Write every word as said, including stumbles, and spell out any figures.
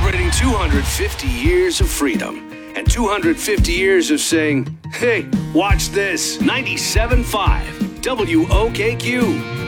celebrating two hundred fifty years of freedom and two hundred fifty years of saying, hey, watch this, ninety-seven point five W O K Q.